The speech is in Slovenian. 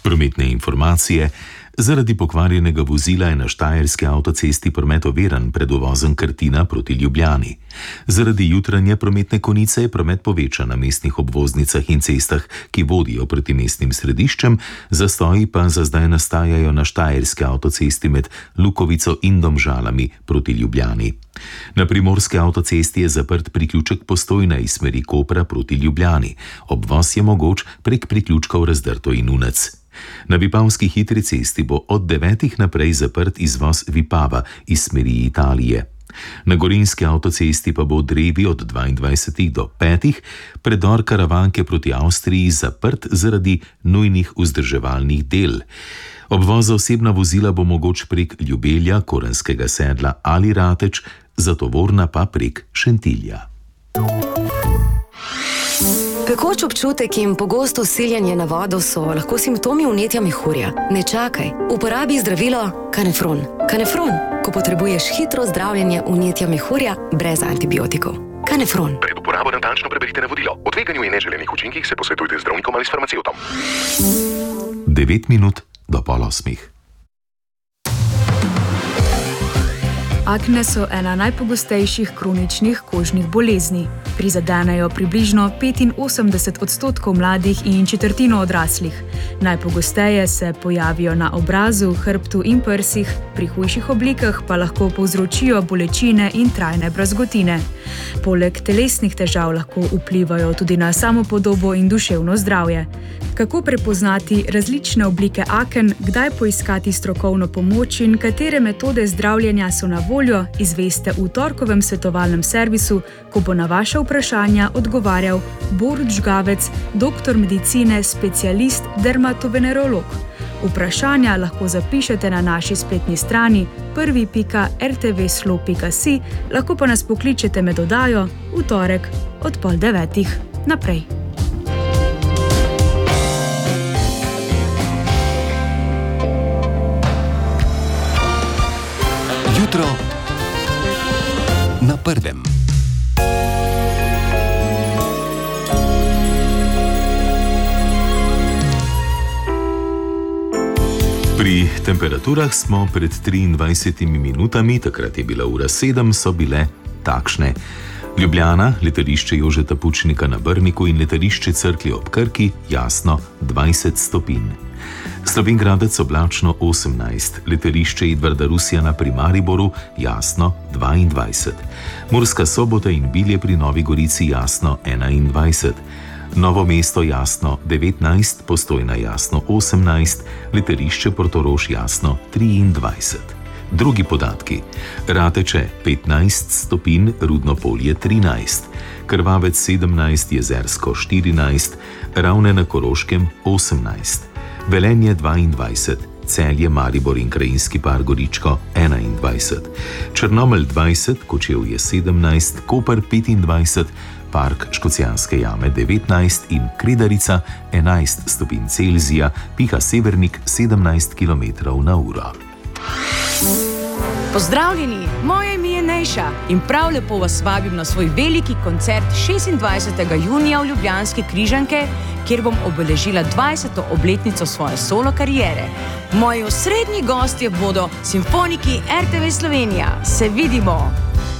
Prometne informacije. Zaradi pokvarjenega vozila je na štajerski avtocesti promet oviran pred uvozom Krtina proti Ljubljani. Zaradi jutranje prometne konice je promet povečan na mestnih obvoznicah in cestah, ki vodijo proti mestnim središčem, zastoji pa za zdaj nastajajo na štajerski avtocesti med Lukovico in Domžalami proti Ljubljani. Na primorski avtocesti je zaprt priključek Postojna iz smeri Kopra proti Ljubljani. Obvoz je mogoč prek priključkov Razdrto in Unec. Na Vipavski hitri cesti bo od 9 naprej zaprt izvoz Vipava iz smeri Italije. Na Gorenjski avtocesti pa bo v Drevi od 22 do 5 predor Karavanke proti Avstriji zaprt zaradi nujnih vzdrževalnih del. Obvoz za osebna vozila bo mogoč prek Ljubelja, Korenskega sedla ali Rateč, za tovorna pa prek Šentilja. Pekoč občutek in pogosto siljenje na vodo so lahko simptomi vnetja mehurja. Ne čakaj, uporabi zdravilo Kanefron. Kanefron, ko potrebuješ hitro zdravljenje vnetja mehurja brez antibiotikov. Kanefron. Pred uporabo natančno preberite navodilo. O tveganju in neželenih učinkih se posvetujte z zdravnikom ali s farmacevtom. 9 minut do 7:30. Akne so ena najpogostejših kroničnih kožnih bolezni. Prizadenejo približno 85% mladih in četrtino odraslih. Najpogosteje se pojavijo na obrazu, hrbtu in prsih, pri hujših oblikah pa lahko povzročijo bolečine in trajne brazgotine. Poleg telesnih težav lahko vplivajo tudi na samopodobo in duševno zdravje. Kako prepoznati različne oblike aken, kdaj poiskati strokovno pomoč in katere metode zdravljenja so na voljo, izveste v torkovem svetovalnem servisu, ko bo na vaša vprašanja odgovarjal Borut Žgavec, doktor medicine, specialist, dermatovenerolog. Vprašanja lahko zapišete na naši spletni strani prvi.rtvslo.si, lahko pa nas pokličete med oddajo v torek od 8:30 naprej. Jutro na prvem. Pri temperaturah smo pred 23 minutami, takrat je bila ura 7, so bile takšne. Ljubljana, letališče Jožeta Pučnika na Brniku in letališče Cerklje ob Krki, jasno 20 stopinj. Slovenj Gradec oblačno 18, letališče Edvarda Rusjana pri Mariboru, jasno 22. Murska Sobota in Bilje pri Novi Gorici, jasno 21. Novo mesto, jasno 19, Postojna, jasno 18, letališče Portorož, jasno 23. Drugi podatki. Rateče 15 stopinj, Rudno Polje 13, Krvavec 17, Jezersko 14, Ravne na Koroškem 18, Velenje 22, Celje, Maribor in Krajinski par Goričko 21, Črnomelj 20, Kočevje 17, Koper 25, Park Škocjanske jame 19 in Kredarica 11 stopinj Celzija, piha severnik 17 km/h. Pozdravljeni, moje ime je Nejša in prav lepo vas vabim na svoj veliki koncert 26. junija v Ljubljanski Križanke, kjer bom obeležila 20. obletnico svoje solo kariere. Moji osrednji gostje bodo simfoniki RTV Slovenija. Se vidimo!